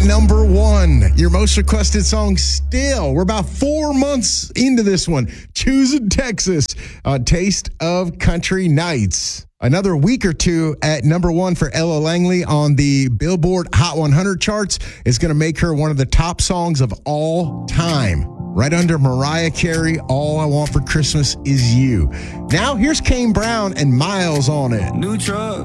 number one. Your most requested song still. We're about 4 months into this one. Choosing Texas, a taste of country nights. Another week or two at number one for Ella Langley on the Billboard Hot 100 charts is going to make her one of the top songs of all time. Right under Mariah Carey, All I Want for Christmas Is You. Now here's Kane Brown and Miles on it. New truck.